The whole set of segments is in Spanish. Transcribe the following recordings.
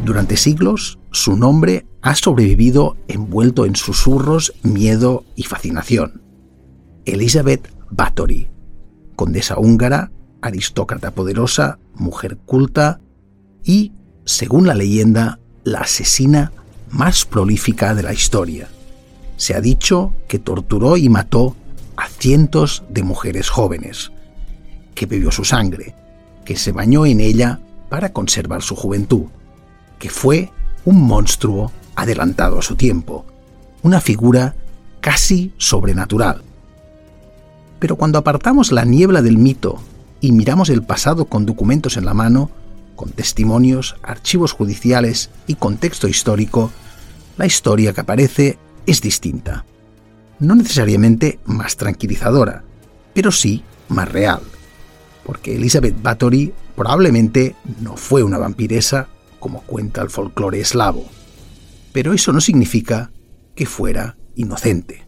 Durante siglos, su nombre ha sobrevivido envuelto en susurros, miedo y fascinación. Elizabeth Báthory, condesa húngara, aristócrata poderosa, mujer culta y, según la leyenda, la asesina más prolífica de la historia. Se ha dicho que torturó y mató a cientos de mujeres jóvenes, que bebió su sangre, que se bañó en ella para conservar su juventud, que fue un monstruo adelantado a su tiempo, una figura casi sobrenatural. Pero cuando apartamos la niebla del mito y miramos el pasado con documentos en la mano, con testimonios, archivos judiciales y contexto histórico, la historia que aparece es distinta. No necesariamente más tranquilizadora, pero sí más real. Porque Elizabeth Báthory probablemente no fue una vampiresa como cuenta el folclore eslavo. Pero eso no significa que fuera inocente.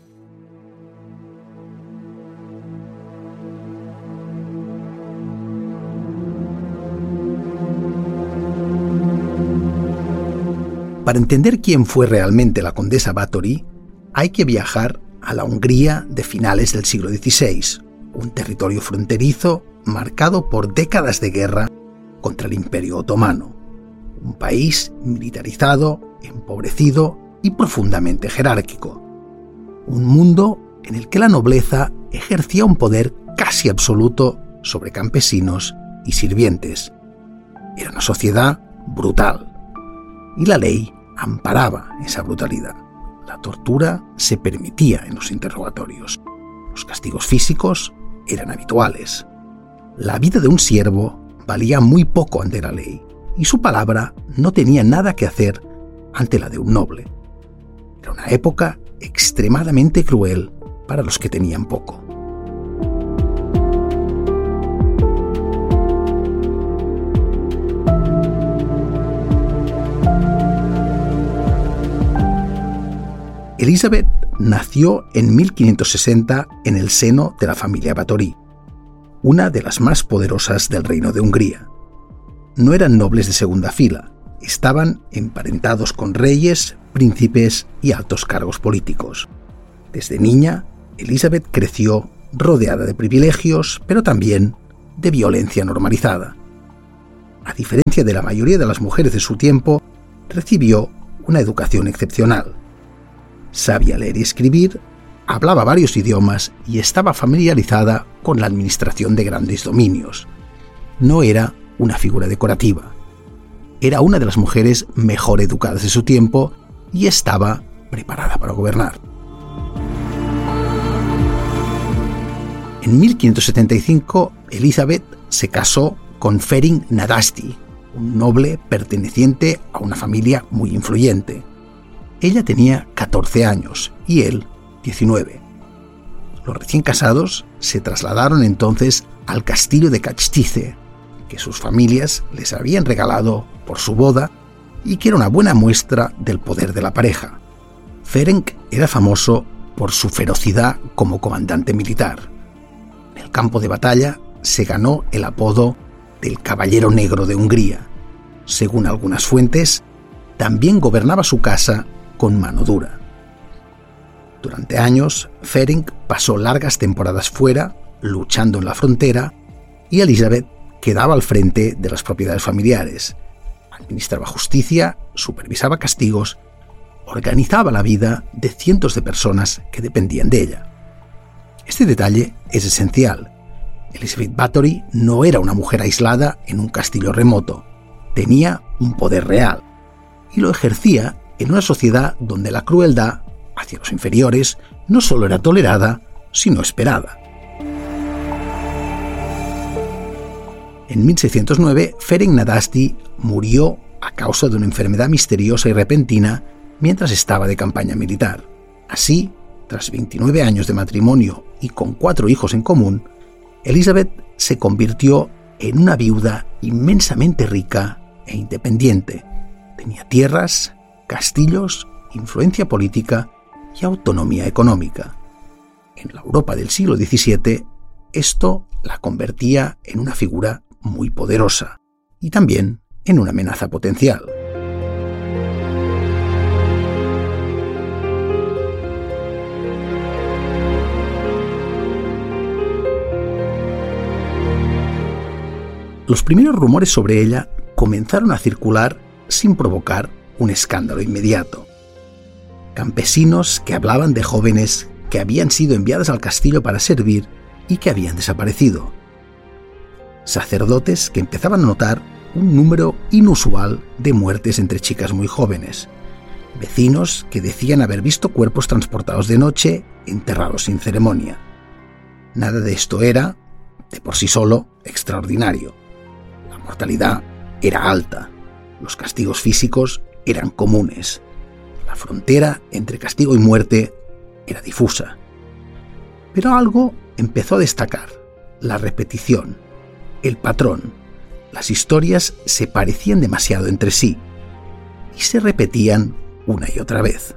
Para entender quién fue realmente la condesa Báthory, hay que viajar a la Hungría de finales del siglo XVI, un territorio fronterizo marcado por décadas de guerra contra el Imperio Otomano, un país militarizado, empobrecido y profundamente jerárquico, un mundo en el que la nobleza ejercía un poder casi absoluto sobre campesinos y sirvientes. Era una sociedad brutal, y la ley amparaba esa brutalidad. La tortura se permitía en los interrogatorios. Los castigos físicos eran habituales. La vida de un siervo valía muy poco ante la ley, y su palabra no tenía nada que hacer ante la de un noble. Era una época extremadamente cruel para los que tenían poco. Elizabeth nació en 1560 en el seno de la familia Báthory, una de las más poderosas del Reino de Hungría. No eran nobles de segunda fila, estaban emparentados con reyes, príncipes y altos cargos políticos. Desde niña, Elizabeth creció rodeada de privilegios, pero también de violencia normalizada. A diferencia de la mayoría de las mujeres de su tiempo, recibió una educación excepcional. Sabía leer y escribir, hablaba varios idiomas y estaba familiarizada con la administración de grandes dominios. No era una figura decorativa. Era una de las mujeres mejor educadas de su tiempo y estaba preparada para gobernar. En 1575, Elizabeth se casó con Ferenc Nadasdy, un noble perteneciente a una familia muy influyente. Ella tenía 14 años y él 19. Los recién casados se trasladaron entonces al castillo de Kachtice, que sus familias les habían regalado por su boda y que era una buena muestra del poder de la pareja. Ferenc era famoso por su ferocidad como comandante militar. En el campo de batalla se ganó el apodo del Caballero Negro de Hungría. Según algunas fuentes, también gobernaba su casa con mano dura. Durante años, Ferenc pasó largas temporadas fuera, luchando en la frontera, y Elizabeth quedaba al frente de las propiedades familiares. Administraba justicia, supervisaba castigos, organizaba la vida de cientos de personas que dependían de ella. Este detalle es esencial. Elizabeth Báthory no era una mujer aislada en un castillo remoto. Tenía un poder real, y lo ejercía en una sociedad donde la crueldad hacia los inferiores no solo era tolerada, sino esperada. En 1609, Ferenc Nadasdy murió a causa de una enfermedad misteriosa y repentina mientras estaba de campaña militar. Así, tras 29 años de matrimonio y con 4 hijos en común, Elizabeth se convirtió en una viuda inmensamente rica e independiente. Tenía tierras, castillos, influencia política y autonomía económica. En la Europa del siglo XVII, esto la convertía en una figura muy poderosa y también en una amenaza potencial. Los primeros rumores sobre ella comenzaron a circular sin provocar un escándalo inmediato. Campesinos que hablaban de jóvenes que habían sido enviadas al castillo para servir y que habían desaparecido. Sacerdotes que empezaban a notar un número inusual de muertes entre chicas muy jóvenes. Vecinos que decían haber visto cuerpos transportados de noche, enterrados sin ceremonia. Nada de esto era, de por sí solo, extraordinario. La mortalidad era alta, los castigos físicos eran comunes. La frontera entre castigo y muerte era difusa. Pero algo empezó a destacar: la repetición, el patrón. Las historias se parecían demasiado entre sí y se repetían una y otra vez.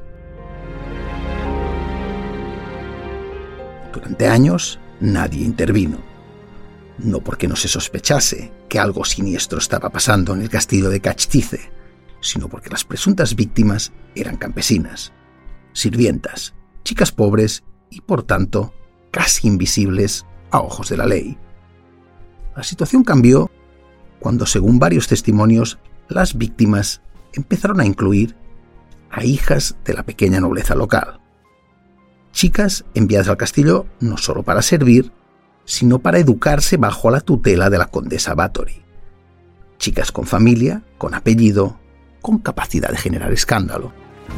Durante años nadie intervino, no porque no se sospechase que algo siniestro estaba pasando en el castillo de Cachthize, sino porque las presuntas víctimas eran campesinas, sirvientas, chicas pobres y, por tanto, casi invisibles a ojos de la ley. La situación cambió cuando, según varios testimonios, las víctimas empezaron a incluir a hijas de la pequeña nobleza local. Chicas enviadas al castillo no solo para servir, sino para educarse bajo la tutela de la condesa Bathory. Chicas con familia, con apellido, con capacidad de generar escándalo.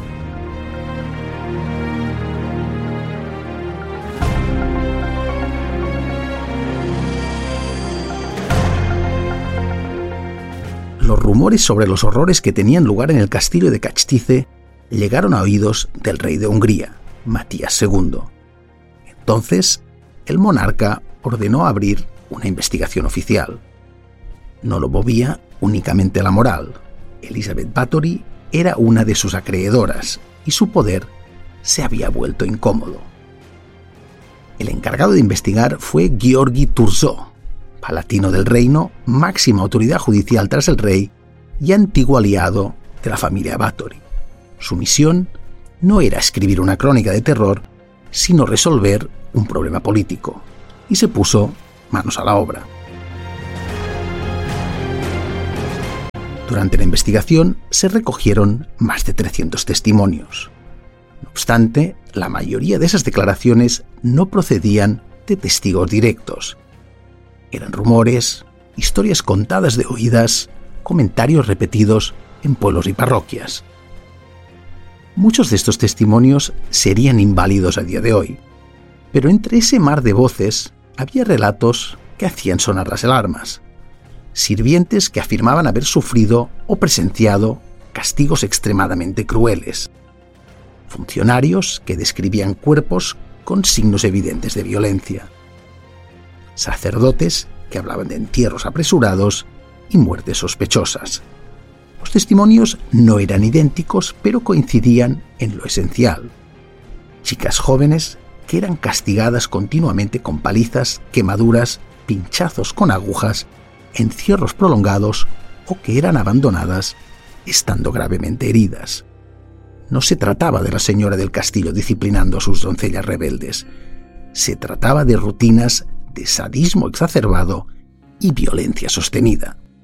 Los rumores sobre los horrores que tenían lugar en el castillo de Cachthize llegaron a oídos del rey de Hungría, Matías II. Entonces, el monarca ordenó abrir una investigación oficial. No lo movía únicamente la moral. Elizabeth Bathory era una de sus acreedoras y su poder se había vuelto incómodo. El encargado de investigar fue Georgi Thurzó, palatino del reino, máxima autoridad judicial tras el rey y antiguo aliado de la familia Bathory. Su misión no era escribir una crónica de terror, sino resolver un problema político, y se puso manos a la obra. Durante la investigación se recogieron más de 300 testimonios. No obstante, la mayoría de esas declaraciones no procedían de testigos directos. Eran rumores, historias contadas de oídas, comentarios repetidos en pueblos y parroquias. Muchos de estos testimonios serían inválidos a día de hoy, pero entre ese mar de voces había relatos que hacían sonar las alarmas. Sirvientes que afirmaban haber sufrido o presenciado castigos extremadamente crueles. Funcionarios que describían cuerpos con signos evidentes de violencia. Sacerdotes que hablaban de entierros apresurados y muertes sospechosas. Los testimonios no eran idénticos, pero coincidían en lo esencial. Chicas jóvenes que eran castigadas continuamente con palizas, quemaduras, pinchazos con agujas, encierros prolongados o que eran abandonadas estando gravemente heridas. No se trataba de la señora del castillo disciplinando a sus doncellas rebeldes. Se trataba de rutinas de sadismo exacerbado y violencia sostenida.